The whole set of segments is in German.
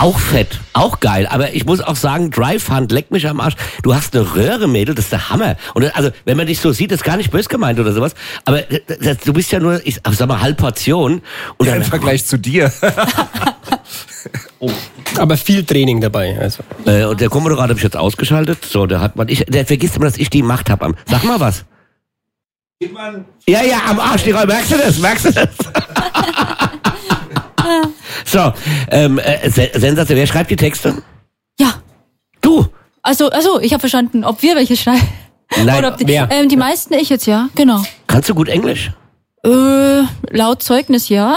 Auch fett, auch geil. Aber ich muss auch sagen, Drive Hunt, leck mich am Arsch. Du hast eine Röhre, Mädel, das ist der Hammer. Und also, wenn man dich so sieht, das ist gar nicht böse gemeint oder sowas. Aber du bist ja nur, ich sag mal, Halbportion. Und ja, im Vergleich zu dir. Oh. Aber viel Training dabei. Also. Und der Co-Moderator habe ich jetzt ausgeschaltet. So, der vergisst immer, dass ich die Macht habe. Sag mal was. Ja, am Arsch, die Rolle. Merkst du das? So, Sensation. Wer schreibt die Texte? Ja. Du? Also, ich habe verstanden, ob wir welche schreiben. Nein, oder ob wer? Die meisten ich jetzt, ja, genau. Kannst du gut Englisch? Laut Zeugnis, ja.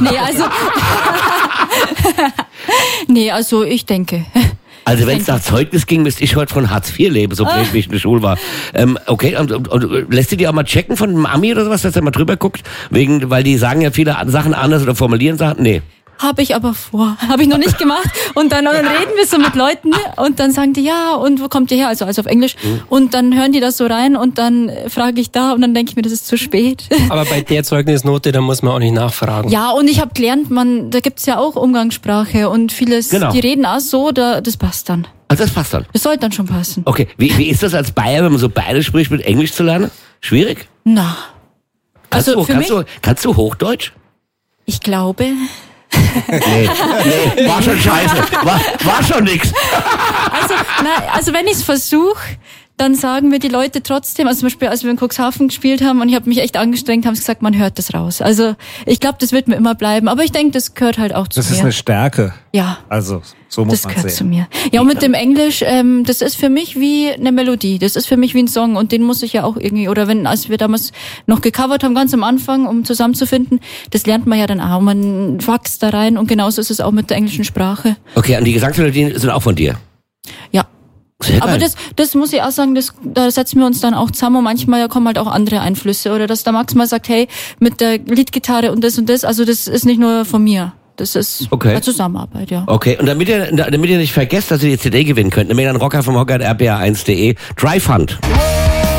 Also ich denke. Also wenn es nach Zeugnis ging, müsste ich heute von Hartz IV leben, so blöd wie ich in der Schule war. Okay, und lässt du die auch mal checken von einem Ami oder sowas, dass er mal drüber guckt? Weil die sagen ja viele Sachen anders oder formulieren Sachen? Nee. Habe ich aber vor. Habe ich noch nicht gemacht. Und dann reden wir so mit Leuten und dann sagen die, ja, und wo kommt ihr her? Also auf Englisch. Und dann hören die das so rein und dann frage ich da und dann denke ich mir, das ist zu spät. Aber bei der Zeugnisnote, da muss man auch nicht nachfragen. Ja, und ich habe gelernt, da gibt's ja auch Umgangssprache und vieles, genau. Die reden auch so, das passt dann. Also das passt dann? Das sollte dann schon passen. Okay, wie ist das als Bayer, wenn man so Bayerisch spricht, mit Englisch zu lernen? Schwierig? Na. Kannst du Hochdeutsch? Ich glaube... Nee, war schon scheiße. War schon nix. Also wenn ich's versuche, dann sagen mir die Leute trotzdem, also zum Beispiel, als wir in Cuxhaven gespielt haben und ich habe mich echt angestrengt, haben sie gesagt, man hört das raus. Also ich glaube, das wird mir immer bleiben. Aber ich denke, das gehört halt auch zu mir. Das ist eine Stärke. Ja. Also so muss man sehen. Das gehört zu mir. Ja, und mit dem Englisch, das ist für mich wie eine Melodie. Das ist für mich wie ein Song und den muss ich ja auch irgendwie, oder als wir damals noch gecovert haben, ganz am Anfang, um zusammenzufinden, das lernt man ja dann auch. Man wächst da rein und genauso ist es auch mit der englischen Sprache. Okay, und die Gesangsmelodien sind auch von dir? Ja. Aber das muss ich auch sagen, da setzen wir uns dann auch zusammen und manchmal kommen halt auch andere Einflüsse oder dass der Max mal sagt, hey, mit der Leadgitarre und das, also das ist nicht nur von mir. Das ist eine Zusammenarbeit, ja. Okay, und damit ihr nicht vergesst, dass ihr die CD gewinnen könnt, nämlich an Rocker vom Hocker at rpa1.de, Drive Hunt.